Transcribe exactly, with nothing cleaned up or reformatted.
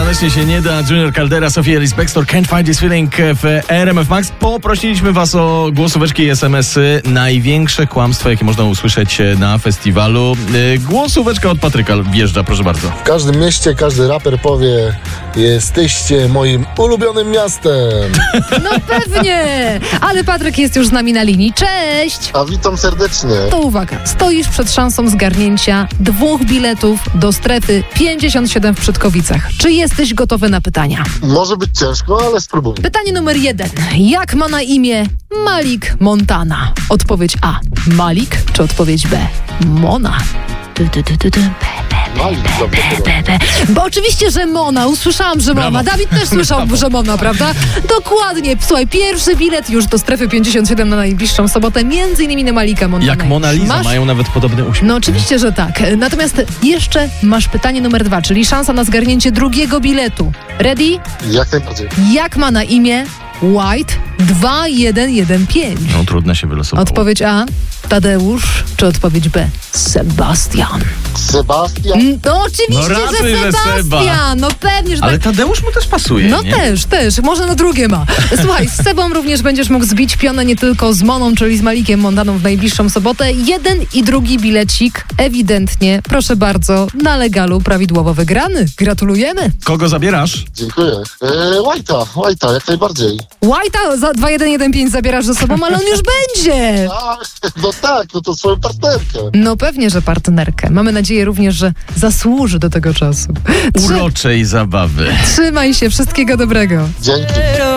Koniecznie się nie da. Junior Caldera, Sophie Ellis Bextor, Can't Find This Feeling w R M F Max. Poprosiliśmy was o głosóweczki i es em esy. Największe kłamstwo, jakie można usłyszeć na festiwalu. Głosóweczka od Patryka wjeżdża, proszę bardzo. W każdym mieście każdy raper powie: jesteście moim ulubionym miastem. No pewnie! Ale Patryk jest już z nami na linii. Cześć! A witam serdecznie. To uwaga, stoisz przed szansą zgarnięcia dwóch biletów do strefy pięćdziesiąt siedem w Przytkowicach. Czy jesteś gotowy na pytania? Może być ciężko, ale spróbuję. Pytanie numer jeden. Jak ma na imię Malik Montana? Odpowiedź A. Malik, czy odpowiedź B. Mona? Du, du, du, du, du. Malik, dobrze. Bo oczywiście, że Mona. Usłyszałam, że Mona. Brawo. Dawid też słyszał, że Mona, prawda? Dokładnie. Słuchaj, pierwszy bilet już do strefy pięćdziesiąt siedem na najbliższą sobotę, między innymi na Malika Montana. Jak Mona Lisa, Masz? mają nawet podobny uśmiech. No oczywiście, że tak. Natomiast jeszcze masz pytanie numer dwa, czyli szansa na zgarnięcie drugiego biletu. Ready? Jak najbardziej. Jak ma na imię White dwa jeden jeden pięć? No trudne się wylosowało. Odpowiedź A. Tadeusz, czy odpowiedź B. Sebastian? Sebastian? Mm, No oczywiście, No raczej, że że Sebastian. No pewnie, że Ale tak. Tadeusz mu też pasuje, No nie? też, też. Może na drugie ma. Słuchaj, z Sebą również będziesz mógł zbić pionę nie tylko z Moną, czyli z Malikiem Montaną w najbliższą sobotę. Jeden i drugi bilecik ewidentnie, proszę bardzo, na legalu prawidłowo wygrany. Gratulujemy. Kogo zabierasz? Dziękuję. Eee, White'a, White'a, jak najbardziej. White'a za dwa jeden jeden pięć zabierasz ze sobą, ale on już będzie. A, no tak, no to swoją partnerkę. No pewnie, że partnerkę. Mamy nadzieję również, że zasłuży do tego czasu. Trzy- Uroczej zabawy. Trzymaj się, wszystkiego dobrego. Dzięki.